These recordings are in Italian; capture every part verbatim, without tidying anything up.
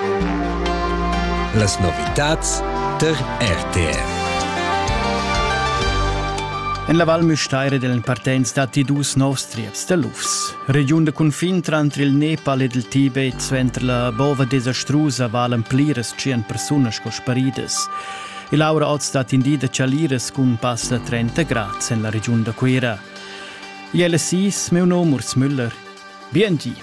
Las novitats der R T R. En la Val Müstaire dellen partents dati dus novs trieps de lufs. Regiun de confin tra il Nepal ed il Tibet, suenter la bova desastrusa valen plires cien personas co sparides. E l'aura oz dat indida cialires cun passa trenta grads en la regiun de Quera. I L S I, meu nom Urs Müller. Biengi.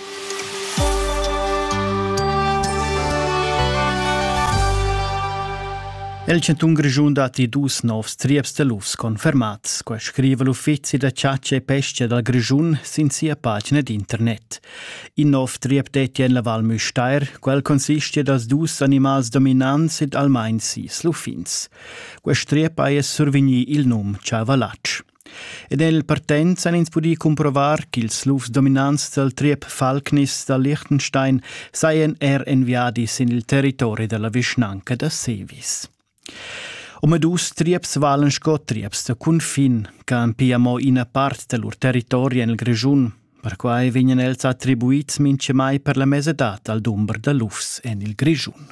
El centun grigiun dati dus novs trieps de lufs confermats, qua scrive l'uffizi da Ciaccia e Pesce dal grigiun sin sia pagina d'internet. In nov triep detti en la Val Müstair, quel consiste das dus animals dominants ed almain sis lufins. Quest triep ha es survegni il num Ciavalatsch. Ed el partenz han ins pudi comprovar che ils lufs dominants del triep Falknis da Liechtenstein seien er enviadis in il territorio della Vischnanca da Sevis. Ome dus trieps valen sco trieps de confin, che ampiamo in a part del lor territorio en il grigiun, per quai vignen els attribuits mince mai per la mesedat al dumber de lufs en il grigiun.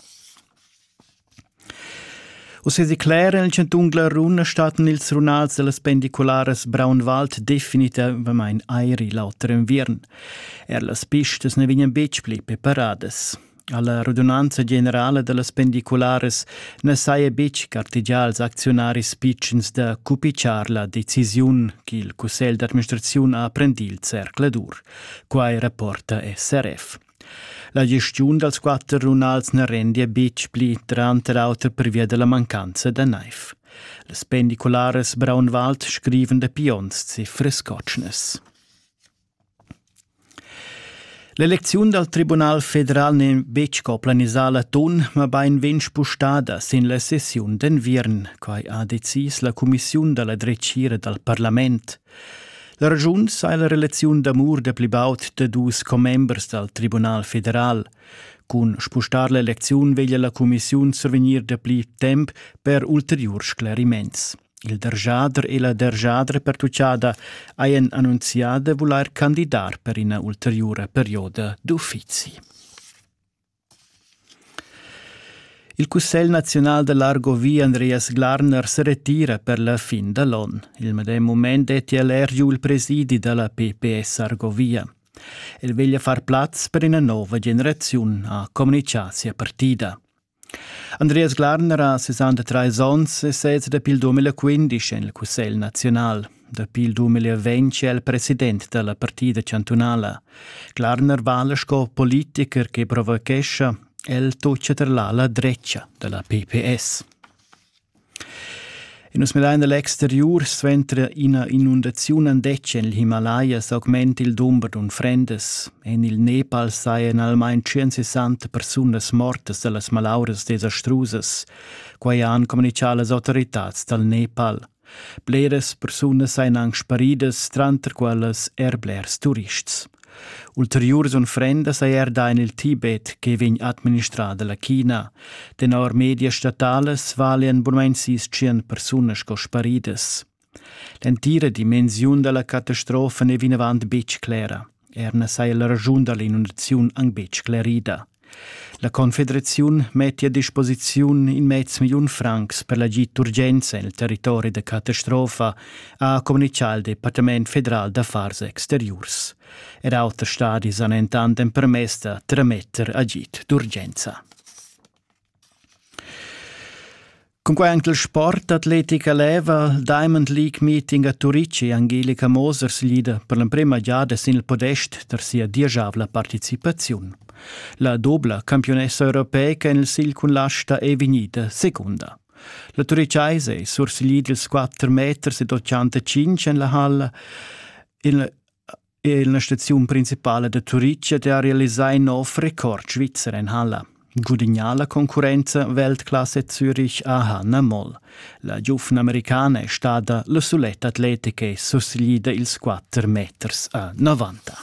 O se si clara nel centungla runa staten ils runals delle spendiculares Braunwald definitivamente aeri lauter inviern. Er las pistes ne vignen bec pli preparades. Alla radunanza generale delle spendiculares ne saie bec cartigials accionaris pitchens da cupiciar la decisiun che il Cussel d'Administraziun ha prendil cercle dur, quai rapporta S R F. La gestiun dels quattro runals ne rendi bec pli tranta auter per via della mancanza da naif. Le spendiculares Braunwald scriven de pions cifre scotchnes. L'eleziun dal Tribunal Federal ne bec co planisala tun, ma bain ven spustada sin la sessiun d'enviern, quai ha decis la Commissiun dalla Drecira dal Parlament. La ragiun sai la relaziun d'amur de plibaut de dus comembers dal Tribunal Federal. Cun spustar l'eleziun veglia la Commissiun survenir de pli temp per ulteriur sclariments. Il dergiadr e la dergiadra pertucciada haien annunziada voler candidar per una ulteriore perioda d'uffizi. Il Cussel Nazional dell'Argovia Andreas Glarner si ritira per la fin dell'on. Il medem moment detti all'ergiu il presidi della P P S Argovia. El veglia far plaz per una nuova generazione a comunicarsi a partida. Andreas Glarner ha sessantatré ans e sez da pil duemilaquindici nel Cussel Nazional. Da pil duemilaventi è il presidente della partita cantonala. Glarner vale sco politiker che provocesce el toccia ter l'ala dreccia della P P S. In us medain dell'exterior sventra ina inundazione andecce in l'Himalaya s'augmenta il dumber d'un frendes. En il Nepal saien almain centosessanta personas mortas dallas malauras desastrusas, quai han comunicato las autoritats dal Nepal. Bleres personas saien ang sparidas, tranter quelles erblers turists. Ulteriurs un frenda sa erda in il Tibet che vegn administrada la China. Denor media statales valien bunmain sis cien personas co sparides. L'entira dimensiun della catastrofa ne vinavant bec clara. Erna sa la ragiun dall'inundaziun ang bec clarida. La Confederaziun mette a disposizione in mezzo milion francs per la git d'urgenza nel territorio de catastrofa, ha comunicato il Departament Federal d'Affars Exteriors. Ed altre stadi han entanten permess da trametter a git d'urgenza. Con quai anche il sport atletica leva, il Diamond League meeting a Turici, Angelica Moser si lida per la prima giada sin il podest ter sia diajavla participazione. La dobla campionessa europea che nel sil con l'asta è venuta seconda. La Turiciaise sursilida ils quattro metri ed ottantacinque in la halla in la stazione principale de Turici ha realizzato nove record svizzeri in halla. Guadagnala concorrenza Weltklasse Zürich a Hanna Moll. La giovane americana è stata la soletta atletica e sursilida ils quattro metri a novanta.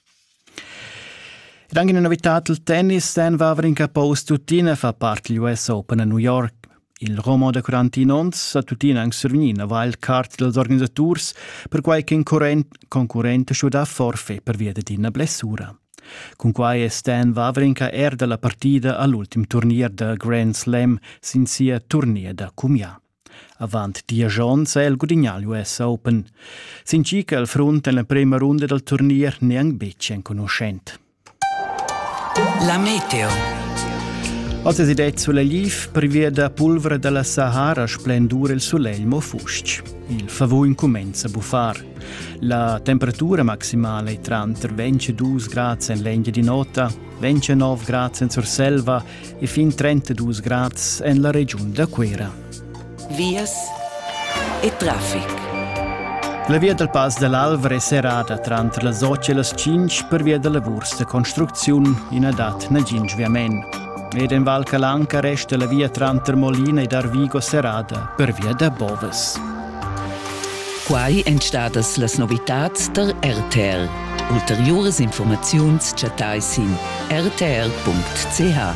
Ed anche in novità del tennis, Dan Wawrinka post tutina fa parte dell'U S Open a New York. Il Romo da quarantinons sa tutina anche survenina wild card dels organizzators per qualche concorrente sciuda forfè per via di una blessura. Con quai è Stan Wawrinka erda la partida all'ultim turnier da Grand Slam sin sia turnier da Cumià. Avant dia gions è il gudignal U S Open. Sin cica al front nella prima runda del turnier neanche becce conoscent. La meteo. Oggi si det sulla Liv prevede pulvere della Sahara splendore il soleil mo fusc. Il favore incomincia a buffar. La temperatura maximale è tra ventidue gradi in legna di nota, ventinove gradi in Surselva e fin trentadue gradi in la regione da Quera. Vias e traffic. La via del Pas dell'Alver è serrata tra le otto e le cinque per via della lavori di costruzione in adat nel gingiviamen. Ed in Val Calanca resta la via tra Molina ed Arvigo serrata per via da Boves. Quai entstadas las novitats der R T R. Ulteriores informaziuns chatai sin r t r punct c h.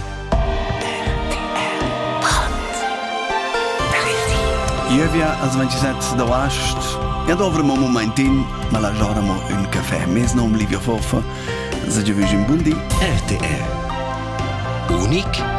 Iövia, als ventisette da Wast, e dovremo un momentin, ma la gioramo un caffè. Mes nom Livio Foffa, se già vi un buon dì. R T R. Unic